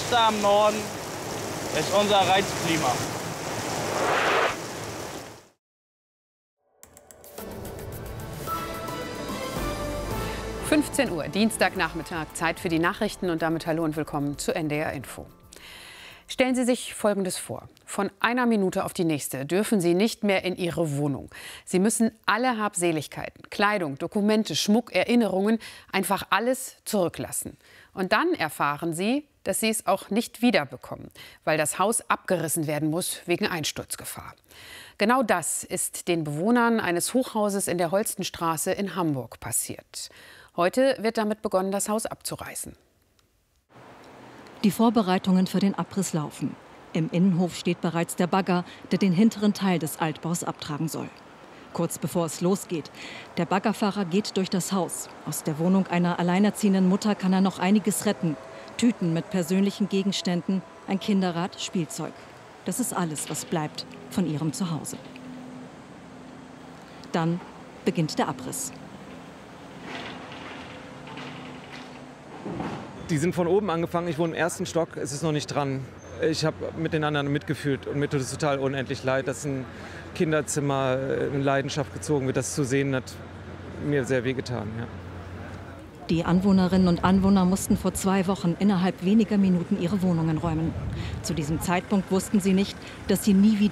Beste am Norden ist unser Reizklima. – 15 Uhr, Dienstagnachmittag, Zeit für die Nachrichten und damit hallo und willkommen zu NDR Info. Stellen Sie sich Folgendes vor. Von einer Minute auf die nächste dürfen Sie nicht mehr in Ihre Wohnung. Sie müssen alle Habseligkeiten, Kleidung, Dokumente, Schmuck, Erinnerungen, einfach alles zurücklassen. Und dann erfahren Sie, dass Sie es auch nicht wiederbekommen, weil das Haus abgerissen werden muss wegen Einsturzgefahr. Genau das ist den Bewohnern eines Hochhauses in der Holstenstraße in Hamburg passiert. Heute wird damit begonnen, das Haus abzureißen. Die Vorbereitungen für den Abriss laufen. Im Innenhof steht bereits der Bagger, der den hinteren Teil des Altbaus abtragen soll. Kurz bevor es losgeht, der Baggerfahrer geht durch das Haus. Aus der Wohnung einer alleinerziehenden Mutter kann er noch einiges retten. Tüten mit persönlichen Gegenständen, ein Kinderrad, Spielzeug. Das ist alles, was bleibt von ihrem Zuhause. Dann beginnt der Abriss. Die sind von oben angefangen, ich wohne im ersten Stock, es ist noch nicht dran. Ich habe mit den anderen mitgefühlt und mir tut es total unendlich leid, dass ein Kinderzimmer in Leidenschaft gezogen wird. Das zu sehen hat mir sehr wehgetan. Ja. Die Anwohnerinnen und Anwohner mussten vor 2 Wochen innerhalb weniger Minuten ihre Wohnungen räumen. Zu diesem Zeitpunkt wussten sie nicht, dass sie nie wieder